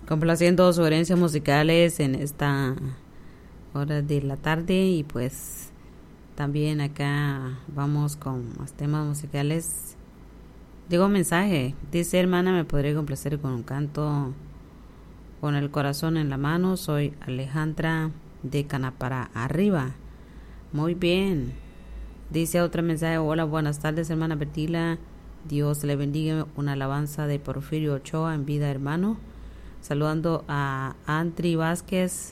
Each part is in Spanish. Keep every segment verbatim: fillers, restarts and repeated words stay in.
complaciendo sugerencias musicales en esta hora de la tarde. Y pues también acá vamos con más temas musicales. Digo mensaje, dice: hermana, me podría complacer con un canto con el corazón en la mano. Soy Alejandra de Canapara Arriba. Muy bien. Dice otro mensaje: hola, buenas tardes, hermana Bertila, Dios le bendiga. Una alabanza de Porfirio Ochoa en vida, hermano. Saludando a Antri Vázquez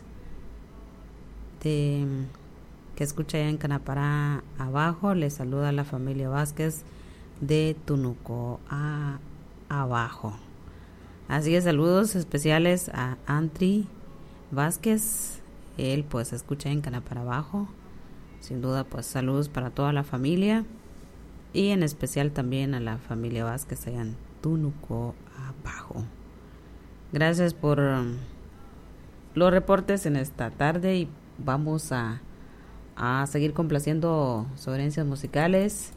de, que escucha allá en Canapara Abajo. Le saluda a la familia Vázquez de Tunuco a Abajo. Así que saludos especiales a Antri Vázquez. Él pues escucha en Canapara Abajo. Sin duda, pues saludos para toda la familia y en especial también a la familia Vázquez allá en Tunuco Abajo. Gracias por um, los reportes en esta tarde y vamos a, a seguir complaciendo sugerencias musicales.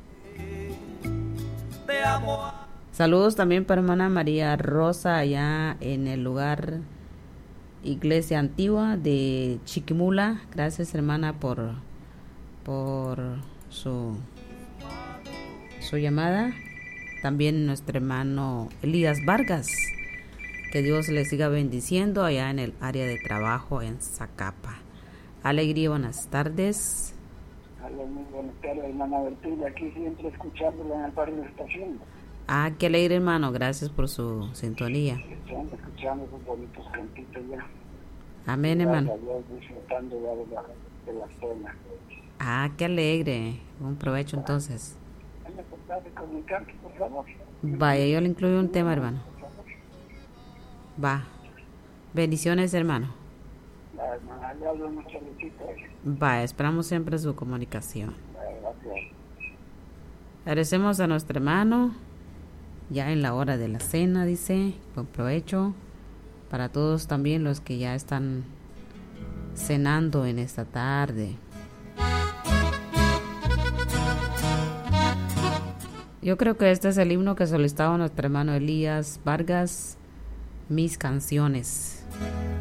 Te amo. Saludos también para hermana María Rosa allá en el lugar Iglesia Antigua de Chiquimula. Gracias, hermana, por por su su llamada. También nuestro hermano Elías Vargas, que Dios le siga bendiciendo allá en el área de trabajo en Zacapa. Alegría, buenas tardes. Hola, muy buenas tardes, hermana Bertila, aquí siempre escuchándola en el barrio de Estación. Ah, qué alegre, hermano, gracias por su sintonía. Estamos escuchando esos bonitos cantitos ya. Amén, hermano. Dios, disfrutando ya de la, de la cena. Ah, qué alegre. Buen provecho entonces. ¿Me contaste con mi canto, por favor? Vaya, yo le incluyo un tema, hermano. Va. Bendiciones, hermano. La hermana, le hablo mucho besito. Va, esperamos siempre su comunicación. Gracias. Agradecemos a nuestro hermano. Ya en la hora de la cena, dice. Buen provecho. Para todos también los que ya están cenando en esta tarde. Yo creo que este es el himno que solicitaba nuestro hermano Elías Vargas, Mis Canciones.